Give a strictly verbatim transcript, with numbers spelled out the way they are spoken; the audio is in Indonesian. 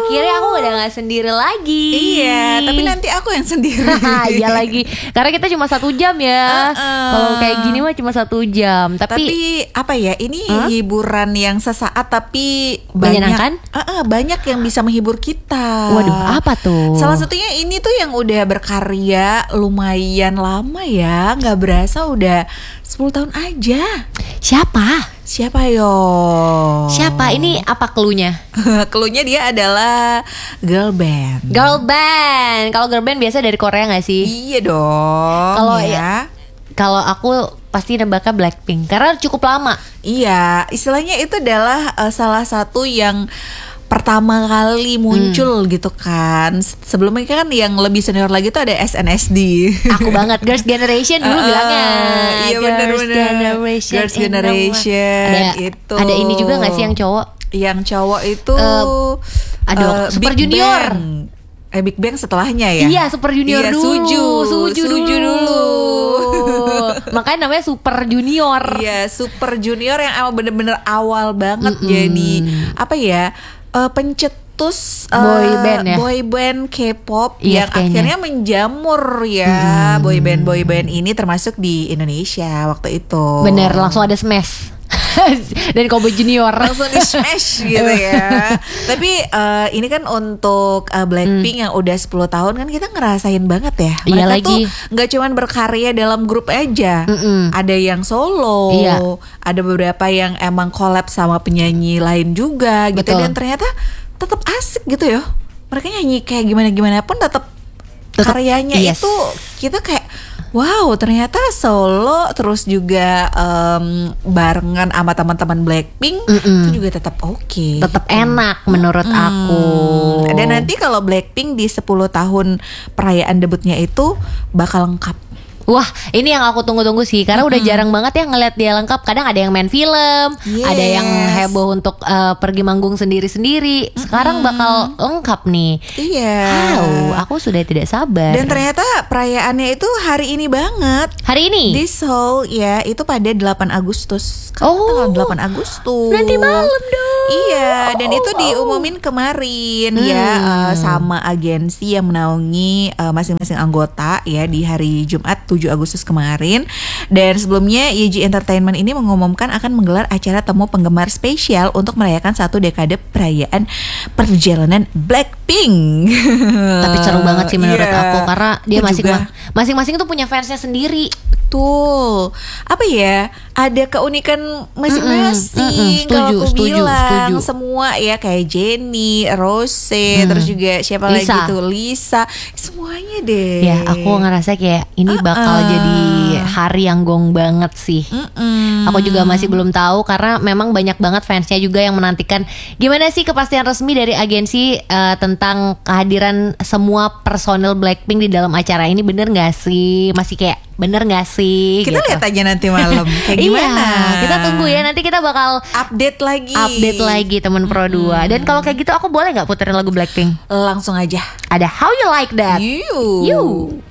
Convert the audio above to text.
akhirnya aku udah gak sendiri lagi. Iya, tapi nanti aku yang sendiri. Iya lagi, karena kita cuma satu jam ya. Uh-uh. Kalau kayak gini mah cuma satu jam. Tapi, Tapi apa ya, ini huh? hiburan yang sesaat tapi menyenangkan. banyak, uh-uh, banyak yang bisa menghibur kita. Waduh, apa tuh? Salah satunya ini tuh yang udah berkarya lumayan lama ya, nggak berasa udah sepuluh tahun aja. Siapa? Siapa yo? Siapa? Ini apa cluenya? Cluenya dia adalah girl band. Girl band. Kalau girl band biasa dari Korea nggak sih? Iya dong. Kalau ya. Kalau aku pasti nebaknya Blackpink karena cukup lama. Iya, istilahnya itu adalah uh, salah satu yang pertama kali muncul hmm. gitu kan. Sebelumnya kan yang lebih senior lagi tuh ada S N S D. Aku banget Girls Generation dulu uh, bilangnya. Iya benar-benar. Generation Girls Generation ada, itu. Ada ini juga nggak sih yang cowok? Yang cowok itu uh, aduh, uh, Super Big Junior. Bang. Eh Big Bang setelahnya ya. Iya Super Junior iya, dulu. Suju, Suju, Suju dulu. dulu. Makanya namanya Super Junior. Iya Super Junior yang awal bener-bener awal banget. Mm-mm. Jadi apa ya? Uh, pencetus uh, boy band ya, boy band K-pop yes, yang kayaknya. akhirnya menjamur ya. hmm. boy band boy band ini termasuk di Indonesia waktu itu. Bener, langsung ada Smash dan Kobe Junior langsung di smash gitu ya. Tapi uh, ini kan untuk uh, Blackpink hmm. yang udah sepuluh tahun kan kita ngerasain banget ya. Mereka iya tuh lagi. Gak cuman berkarya dalam grup aja. Mm-mm. Ada yang solo, iya. Ada beberapa yang emang collab sama penyanyi lain juga gitu. Betul. Dan ternyata tetap asik gitu ya. Mereka nyanyi kayak gimana-gimana pun tetap karyanya yes. itu kita kayak wow, ternyata solo terus juga um, barengan sama teman-teman Blackpink. Mm-mm. Itu juga tetap oke. Okay, tetap gitu. Enak menurut mm. aku. Dan nanti kalau Blackpink di sepuluh tahun perayaan debutnya itu bakal lengkap. Wah, ini yang aku tunggu-tunggu sih. Karena mm-hmm. udah jarang banget ya ngeliat dia lengkap. Kadang ada yang main film, yes. ada yang heboh untuk uh, pergi manggung sendiri-sendiri. Sekarang mm-hmm. bakal lengkap nih. Iya. Wow, aku sudah tidak sabar. Dan ternyata perayaannya itu hari ini banget. Hari ini? Di Seoul ya, itu pada delapan Agustus. Kan oh, tanggal delapan Agustus. Nanti malam dong. Iya, dan oh, itu oh. diumumin kemarin hmm. ya uh, sama agensi yang menaungi uh, masing-masing anggota ya di hari Jumat tujuh Agustus kemarin. Dan sebelumnya Y G Entertainment ini mengumumkan akan menggelar acara temu penggemar spesial untuk merayakan satu dekade perayaan perjalanan Blackpink. Tapi seru banget sih menurut yeah. aku karena dia masing masing-masing tuh punya fansnya sendiri. Betul. Apa ya? Ada keunikan masing-masing. Mm-mm, mm-mm. Kalau aku setuju, bilang setuju. semua ya kayak Jennie, Rose, mm. terus juga siapa Lisa. lagi tuh Lisa, semuanya deh. Ya aku ngerasa kayak ini uh-uh. bakal jadi hari yang gong banget sih. Mm-mm. Aku juga masih belum tahu karena memang banyak banget fansnya juga yang menantikan gimana sih kepastian resmi dari agensi uh, tentang kehadiran semua personel Blackpink di dalam acara ini. Bener nggak sih? Masih kayak bener gak sih? Kita gitu. Lihat aja nanti malam kayak gimana. Iya, kita tunggu ya. Nanti kita bakal update lagi. Update lagi temen Pro dua. Hmm. Dan kalau kayak gitu aku boleh gak puterin lagu Blackpink? Langsung aja. Ada How You Like That. You. You.